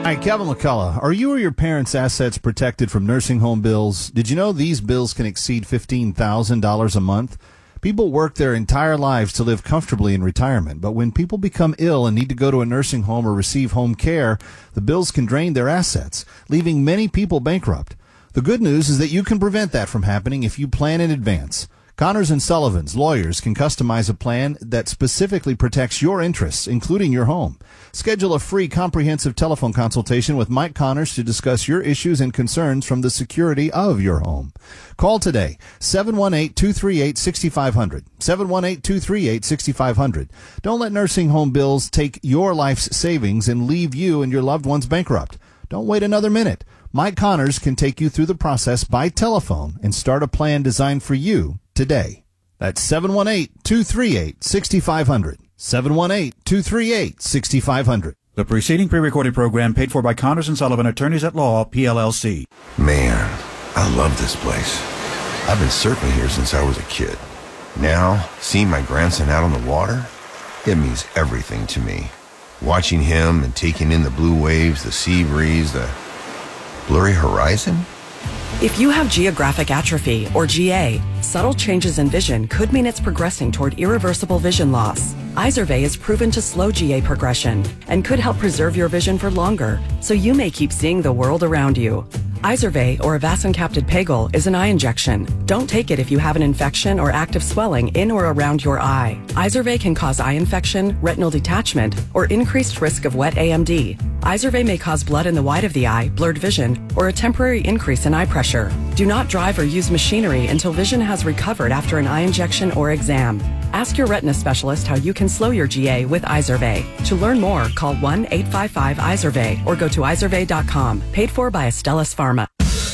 Hi, Kevin McCullough. Are you or your parents' assets protected from nursing home bills? Did you know these bills can exceed $15,000 a month? People work their entire lives to live comfortably in retirement, but when people become ill and need to go to a nursing home or receive home care, the bills can drain their assets, leaving many people bankrupt. The good news is that you can prevent that from happening if you plan in advance. Connors & Sullivan's lawyers can customize a plan that specifically protects your interests, including your home. Schedule a free comprehensive telephone consultation with Mike Connors to discuss your issues and concerns from the security of your home. Call today, 718-238-6500, 718-238-6500. Don't let nursing home bills take your life's savings and leave you and your loved ones bankrupt. Don't wait another minute. Mike Connors can take you through the process by telephone and start a plan designed for you today. That's 718-238-6500. 718-238-6500. The preceding pre-recorded program paid for by Connors & Sullivan, Attorneys at Law, PLLC. Man, I love this place. I've been surfing here since I was a kid. Now, seeing my grandson out on the water, it means everything to me. Watching him and taking in the blue waves, the sea breeze, the blurry horizon. If you have geographic atrophy, or GA, subtle changes in vision could mean it's progressing toward irreversible vision loss. Izervay is proven to slow GA progression and could help preserve your vision for longer, so you may keep seeing the world around you. Izervay, or avacincaptad pegol, is an eye injection. Don't take it if you have an infection or active swelling in or around your eye. Izervay can cause eye infection, retinal detachment, or increased risk of wet AMD. Izervay may cause blood in the white of the eye, blurred vision, or a temporary increase in eye pressure. Do not drive or use machinery until vision has recovered after an eye injection or exam. Ask your retina specialist how you can slow your GA with Izervay. To learn more, call 1-855-IZERVAY or go to izervay.com. Paid for by Astellas Pharma.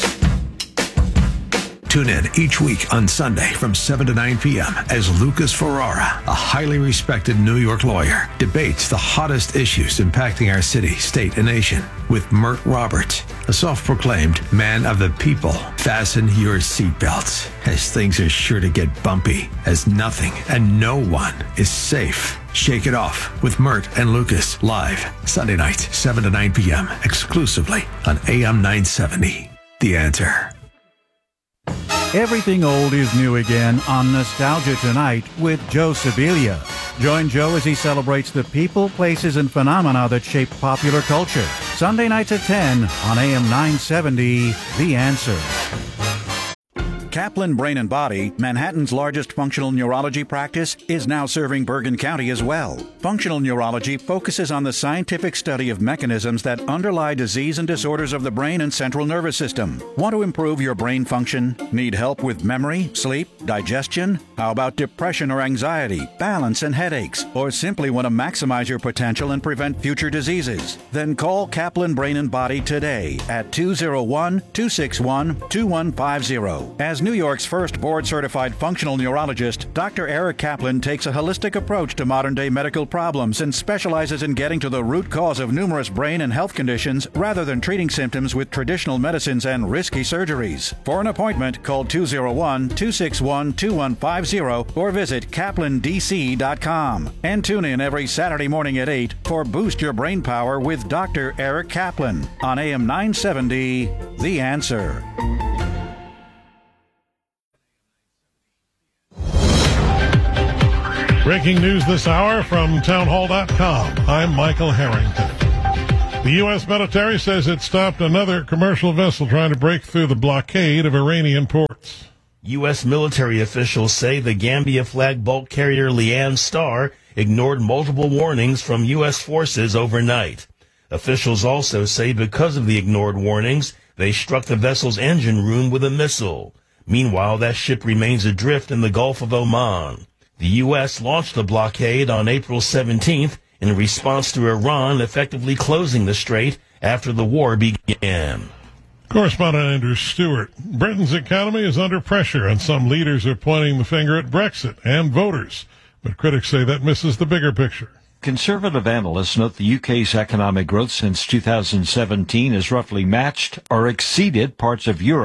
Tune in each week on Sunday from 7 to 9 p.m. as Lucas Ferrara, a highly respected New York lawyer, debates the hottest issues impacting our city, state, and nation with Mert Roberts, a self-proclaimed man of the people. Fasten your seatbelts, as things are sure to get bumpy, as nothing and no one is safe. Shake It Off with Mert and Lucas, live Sunday night, 7 to 9 p.m., exclusively on AM 970. The Answer. Everything old is new again on Nostalgia Tonight with Joe Sibilia. Join Joe as he celebrates the people, places, and phenomena that shaped popular culture. Sunday nights at 10 on AM 970, The Answer. Kaplan Brain and Body, Manhattan's largest functional neurology practice, is now serving Bergen County as well. Functional neurology focuses on the scientific study of mechanisms that underlie disease and disorders of the brain and central nervous system. Want to improve your brain function? Need help with memory, sleep, digestion? How about depression or anxiety, balance and headaches? Or simply want to maximize your potential and prevent future diseases? Then call Kaplan Brain and Body today at 201-261-2150. As New York's first board-certified functional neurologist, Dr. Eric Kaplan takes a holistic approach to modern-day medical problems and specializes in getting to the root cause of numerous brain and health conditions rather than treating symptoms with traditional medicines and risky surgeries. For an appointment, call 201-261-2150 or visit kaplandc.com. And tune in every Saturday morning at 8 for Boost Your Brain Power with Dr. Eric Kaplan on AM 970, The Answer. Breaking news this hour from townhall.com. I'm Michael Harrington. The U.S. military says it stopped another commercial vessel trying to break through the blockade of Iranian ports. U.S. military officials say the Gambia-flagged bulk carrier Lian Star ignored multiple warnings from U.S. forces overnight. Officials also say because of the ignored warnings, they struck the vessel's engine room with a missile. Meanwhile, that ship remains adrift in the Gulf of Oman. The U.S. launched the blockade on April 17th in response to Iran effectively closing the strait after the war began. Correspondent Andrew Stewart. Britain's economy is under pressure, and some leaders are pointing the finger at Brexit and voters. But critics say that misses the bigger picture. Conservative analysts note the UK's economic growth since 2017 has roughly matched or exceeded parts of Europe,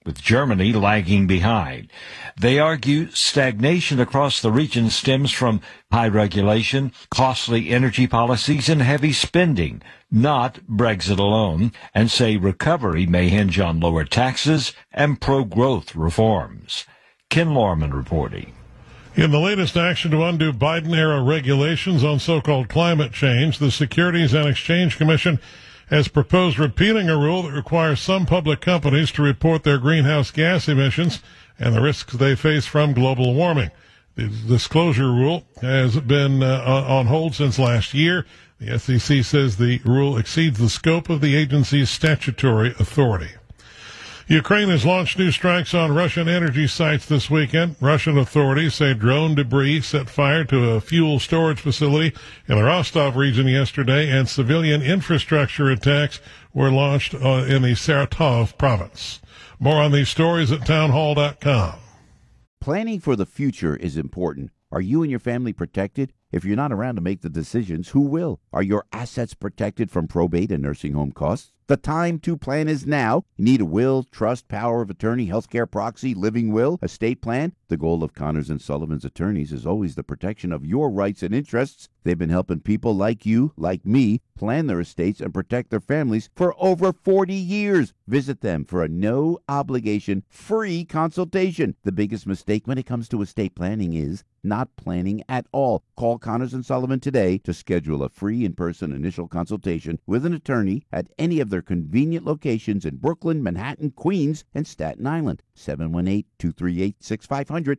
with Germany lagging behind. They argue stagnation across the region stems from high regulation, costly energy policies, and heavy spending, not Brexit alone, and say recovery may hinge on lower taxes and pro-growth reforms. Ken Lorman reporting. In the latest action to undo Biden-era regulations on so-called climate change, the Securities and Exchange Commission has proposed repealing a rule that requires some public companies to report their greenhouse gas emissions and the risks they face from global warming. The disclosure rule has been on hold since last year. The SEC says the rule exceeds the scope of the agency's statutory authority. Ukraine has launched new strikes on Russian energy sites this weekend. Russian authorities say drone debris set fire to a fuel storage facility in the Rostov region yesterday, and civilian infrastructure attacks were launched in the Saratov province. More on these stories at townhall.com. Planning for the future is important. Are you and your family protected? If you're not around to make the decisions, who will? Are your assets protected from probate and nursing home costs? The time to plan is now. You need a will, trust, power of attorney, healthcare proxy, living will, estate plan. The goal of Connors and Sullivan's attorneys is always the protection of your rights and interests. They've been helping people like you, like me, plan their estates and protect their families for over 40 years. Visit them for a no-obligation, free consultation. The biggest mistake when it comes to estate planning is not planning at all. Call Connors and Sullivan today to schedule a free in-person initial consultation with an attorney at any of their convenient locations in Brooklyn, Manhattan, Queens, and Staten Island. 718-238-6500,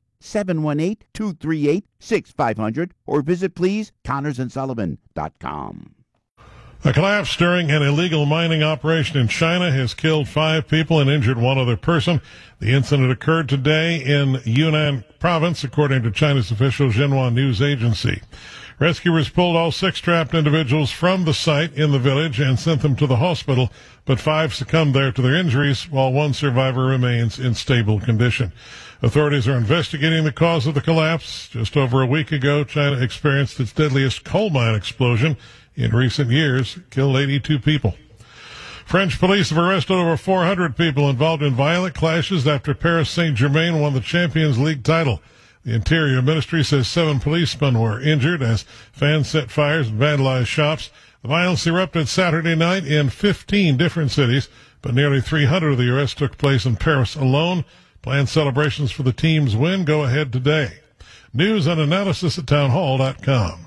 718-238-6500, or visit, please, ConnorsandSullivan.com. A collapse during an illegal mining operation in China has killed 5 people and injured 1 other person. The incident occurred today in Yunnan province, according to China's official Xinhua news agency. Rescuers pulled all 6 trapped individuals from the site in the village and sent them to the hospital, but 5 succumbed there to their injuries, while 1 survivor remains in stable condition. Authorities are investigating the cause of the collapse. Just over a week ago, China experienced its deadliest coal mine explosion in recent years, killed 82 people. French police have arrested over 400 people involved in violent clashes after Paris Saint-Germain won the Champions League title. The Interior Ministry says 7 policemen were injured as fans set fires and vandalized shops. The violence erupted Saturday night in 15 different cities, but nearly 300 of the arrests took place in Paris alone. Planned celebrations for the team's win go ahead today. News and analysis at townhall.com.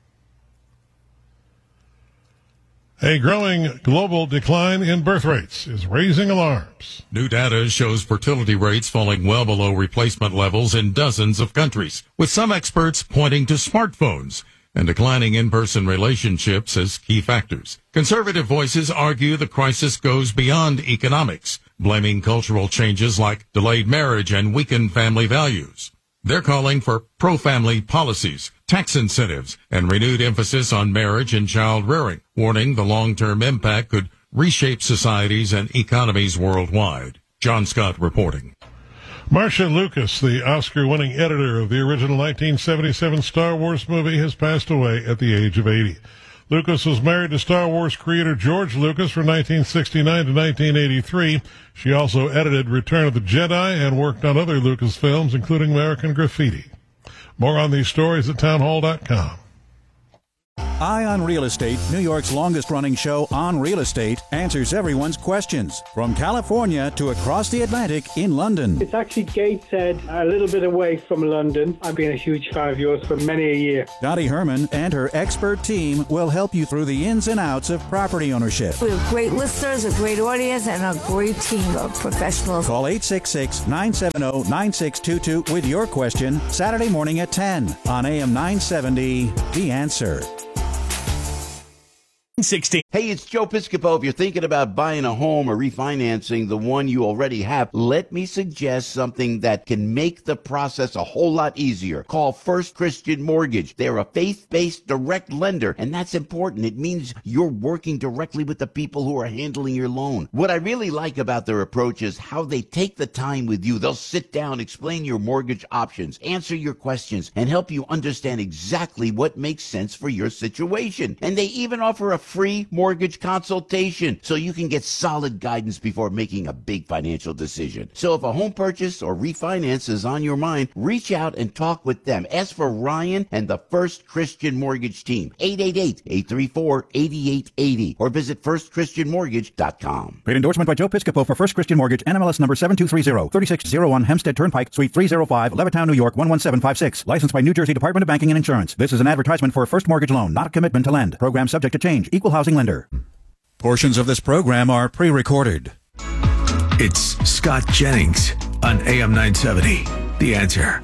A growing global decline in birth rates is raising alarms. New data shows fertility rates falling well below replacement levels in dozens of countries, with some experts pointing to smartphones and declining in-person relationships as key factors. Conservative voices argue the crisis goes beyond economics, blaming cultural changes like delayed marriage and weakened family values. They're calling for pro-family policies, tax incentives, and renewed emphasis on marriage and child rearing, warning the long-term impact could reshape societies and economies worldwide. John Scott reporting. Marcia Lucas, the Oscar-winning editor of the original 1977 Star Wars movie, has passed away at the age of 80. Lucas was married to Star Wars creator George Lucas from 1969 to 1983. She also edited Return of the Jedi and worked on other Lucas films, including American Graffiti. More on these stories at townhall.com. Eye on Real Estate, New York's longest-running show on real estate, answers everyone's questions, from California to across the Atlantic in London. It's actually Gateshead, a little bit away from London. I've been a huge fan of yours for many a year. Dottie Herman and her expert team will help you through the ins and outs of property ownership. We have great listeners, a great audience, and a great team of professionals. Call 866-970-9622 with your question Saturday morning at 10 on AM 970, The Answer. 16. Hey, it's Joe Piscopo. If you're thinking about buying a home or refinancing the one you already have, let me suggest something that can make the process a whole lot easier. Call First Christian Mortgage. They're a faith-based direct lender, and that's important. It means you're working directly with the people who are handling your loan. What I really like about their approach is how they take the time with you. They'll sit down, explain your mortgage options, answer your questions, and help you understand exactly what makes sense for your situation. And they even offer a free mortgage mortgage consultation so you can get solid guidance before making a big financial decision. So if a home purchase or refinance is on your mind, reach out and talk with them. Ask for Ryan and the First Christian Mortgage Team, 888-834-8880, or visit firstchristianmortgage.com. Paid endorsement by Joe Piscopo for First Christian Mortgage, NMLS number 7230, 3601 Hempstead Turnpike, Suite 305, Levittown, New York, 11756. Licensed by New Jersey Department of Banking and Insurance. This is an advertisement for a first mortgage loan, not a commitment to lend. Program subject to change. Equal housing lender. Portions of this program are pre-recorded. It's Scott Jennings on AM 970. The Answer.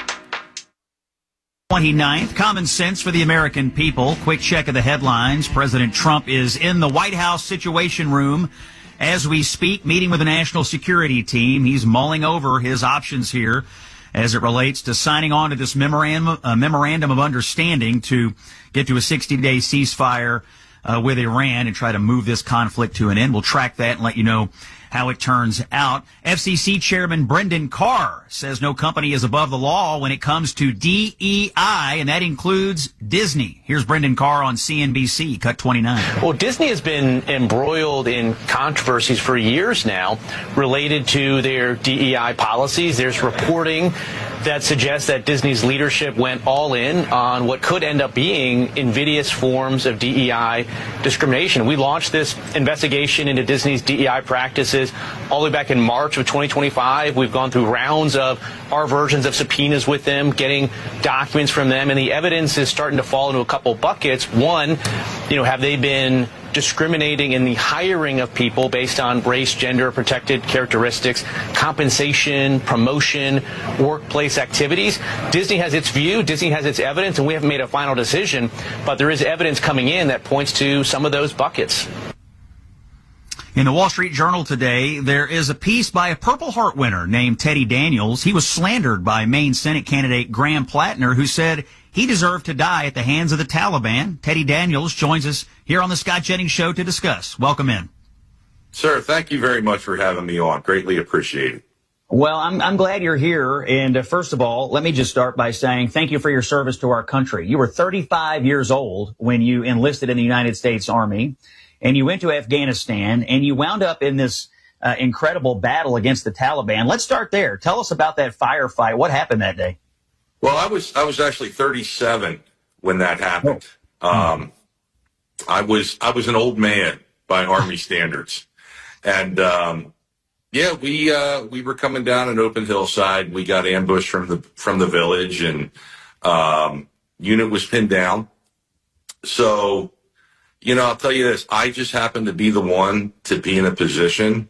29th, common sense for the American people. Quick check of the headlines. President Trump is in the White House Situation Room as we speak, meeting with the national security team. He's mulling over his options here as it relates to signing on to this memorandum of understanding to get to a 60-day ceasefire with Iran and try to move this conflict to an end. We'll track that and let you know how it turns out. FCC Chairman Brendan Carr says no company is above the law when it comes to DEI, and that includes Disney. Here's Brendan Carr on CNBC, Cut 29. Well, Disney has been embroiled in controversies for years now related to their DEI policies. There's reporting that suggests that Disney's leadership went all in on what could end up being invidious forms of DEI discrimination. We launched this investigation into Disney's DEI practices all the way back in March of 2025. We've gone through rounds of our versions of subpoenas with them, getting documents from them, and the evidence is starting to fall into a couple buckets. One, have they been discriminating in the hiring of people based on race, gender, protected characteristics, compensation, promotion, workplace activities? Disney has its view, Disney has its evidence, and we haven't made a final decision, but there is evidence coming in that points to some of those buckets. In the Wall Street Journal today, there is a piece by a Purple Heart winner named Teddy Daniels. He was slandered by Maine Senate candidate Graham Plattner, who said he deserved to die at the hands of the Taliban. Teddy Daniels joins us here on the Scott Jennings Show to discuss. Welcome in. Sir, thank you very much for having me on. Greatly appreciated. Well, I'm glad you're here. And first of all, let me just start by saying thank you for your service to our country. You were 35 years old when you enlisted in the United States Army, and you went to Afghanistan, and you wound up in this incredible battle against the Taliban. Let's start there. Tell us about that firefight. What happened that day? Well, I was actually 37 when that happened. I was an old man by Army standards, and we were coming down an open hillside. We got ambushed from the village, and unit was pinned down. So, I'll tell you this: I just happened to be the one to be in a position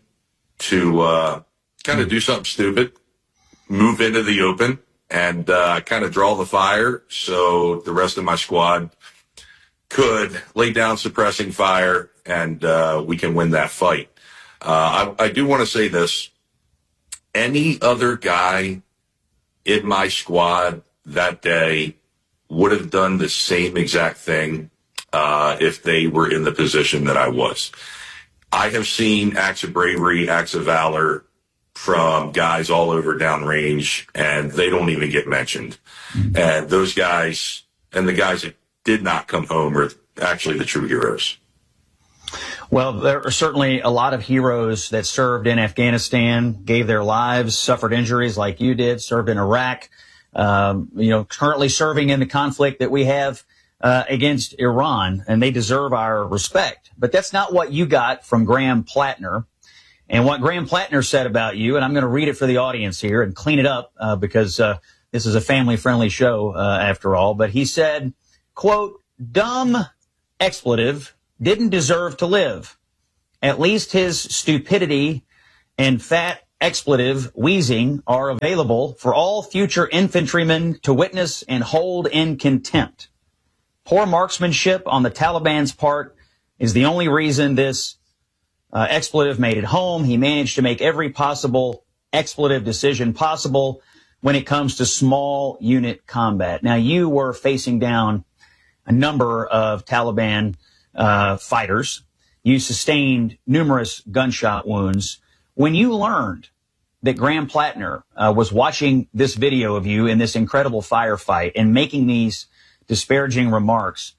to kind of do something stupid, move into the open, and kind of draw the fire so the rest of my squad could lay down suppressing fire, and we can win that fight. I do want to say this. Any other guy in my squad that day would have done the same exact thing if they were in the position that I was. I have seen acts of bravery, acts of valor from guys all over downrange, and they don't even get mentioned. Mm-hmm. And those guys and the guys that did not come home are actually the true heroes. Well, there are certainly a lot of heroes that served in Afghanistan, gave their lives, suffered injuries like you did, served in Iraq, currently serving in the conflict that we have against Iran, and they deserve our respect. But that's not what you got from Graham Plattner. And what Graham Plattner said about you, and I'm going to read it for the audience here and clean it up because this is a family-friendly show after all. But he said, quote, "Dumb expletive didn't deserve to live. At least his stupidity and fat expletive wheezing are available for all future infantrymen to witness and hold in contempt. Poor marksmanship on the Taliban's part is the only reason this expletive made it home. He managed to make every possible expletive decision possible when it comes to small unit combat." Now, you were facing down a number of Taliban fighters. You sustained numerous gunshot wounds. When you learned that Graham Plattner was watching this video of you in this incredible firefight and making these disparaging remarks,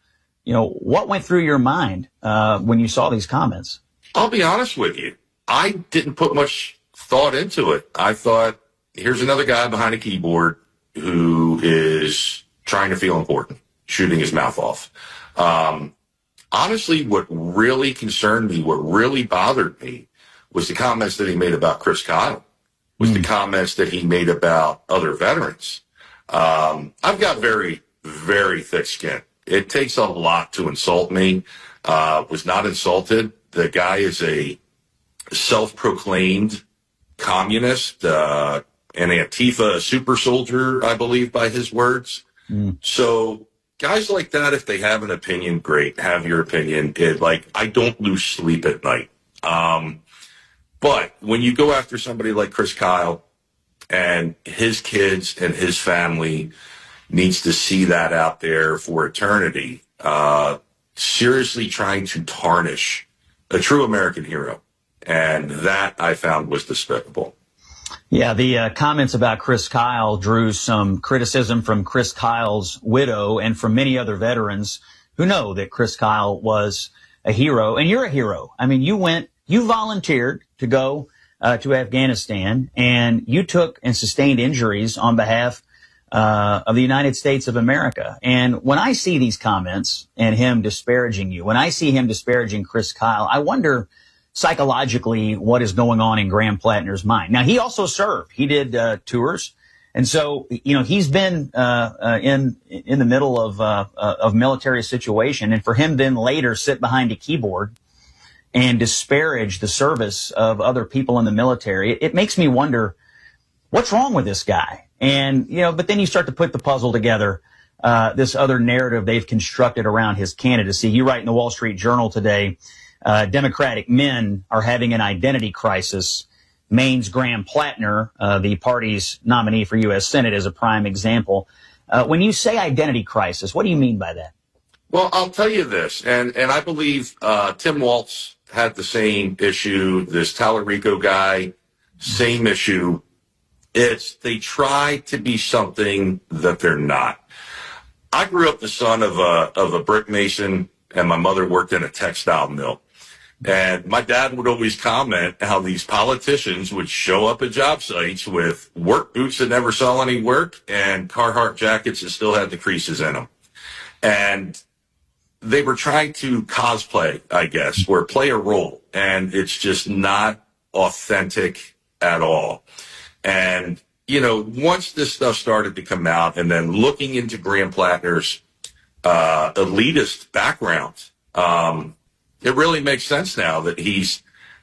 what went through your mind when you saw these comments? I'll be honest with you. I didn't put much thought into it. I thought, here's another guy behind a keyboard who is trying to feel important, shooting his mouth off. Honestly, what really concerned me, what really bothered me, was the comments that he made about Chris Kyle, was the comments that he made about other veterans. I've got very, very thick skin. It takes a lot to insult me. Was not insulted. The guy is a self-proclaimed communist, an Antifa super soldier, I believe, by his words. So guys like that, if they have an opinion, great, have your opinion. I don't lose sleep at night. But when you go after somebody like Chris Kyle and his kids and his family needs to see that out there for eternity, seriously trying to tarnish a true American hero. And that I found was despicable. Yeah, the comments about Chris Kyle drew some criticism from Chris Kyle's widow and from many other veterans who know that Chris Kyle was a hero. And you're a hero. I mean, you volunteered to go to Afghanistan, and you took and sustained injuries on behalf of the United States of America. And when I see these comments and him disparaging you, when I see him disparaging Chris Kyle, I wonder psychologically what is going on in Graham Plattner's mind. Now, he also served. He did tours. And so, he's been in the middle of military situation. And for him then later sit behind a keyboard and disparage the service of other people in the military, it makes me wonder, what's wrong with this guy? And, but then you start to put the puzzle together, this other narrative they've constructed around his candidacy. You write in the Wall Street Journal today, Democratic men are having an identity crisis. Maine's Graham Plattner, the party's nominee for U.S. Senate, is a prime example. When you say identity crisis, what do you mean by that? Well, I'll tell you this, and I believe Tim Walz had the same issue. This Tallarico guy, same issue. They try to be something that they're not. I grew up the son of a brick mason, and my mother worked in a textile mill. And my dad would always comment how these politicians would show up at job sites with work boots that never saw any work and Carhartt jackets that still had the creases in them. And they were trying to cosplay, I guess, or play a role. And it's just not authentic at all. And, once this stuff started to come out and then looking into Graham Plattner's elitist background, it really makes sense now that he's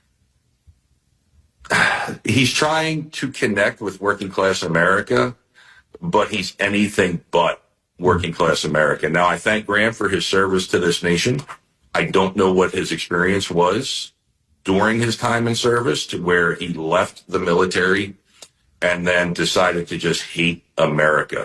trying to connect with working class America, but he's anything but working class America. Now, I thank Graham for his service to this nation. I don't know what his experience was during his time in service to where he left the military and then decided to just hate America.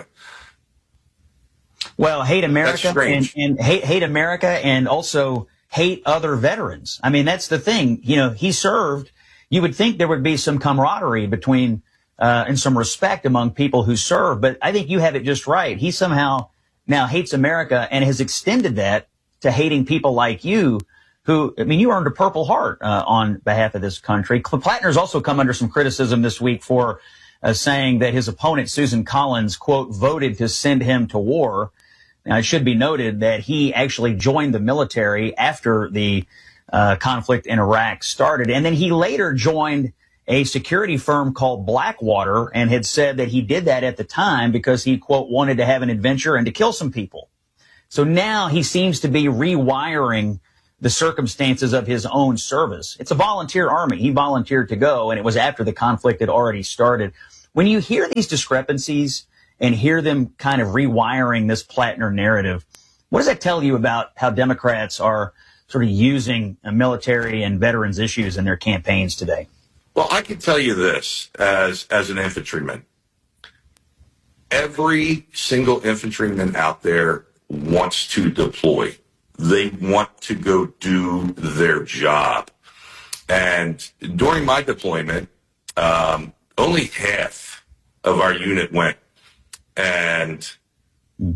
Well, hate America and hate America and also hate other veterans. I mean, that's the thing. He served. You would think there would be some camaraderie between and some respect among people who serve. But I think you have it just right. He somehow now hates America and has extended that to hating people like you who, you earned a Purple Heart on behalf of this country. Plattner's also come under some criticism this week for saying that his opponent, Susan Collins, quote, voted to send him to war. Now, it should be noted that he actually joined the military after the conflict in Iraq started. And then he later joined a security firm called Blackwater and had said that he did that at the time because he, quote, wanted to have an adventure and to kill some people. So now he seems to be rewiring the circumstances of his own service. It's a volunteer army. He volunteered to go, and it was after the conflict had already started. When you hear these discrepancies and hear them kind of rewiring this Plattner narrative, what does that tell you about how Democrats are sort of using military and veterans issues in their campaigns today? Well, I can tell you this as an infantryman. Every single infantryman out there wants to deploy. They want to go do their job. And during my deployment, only half of our unit went. And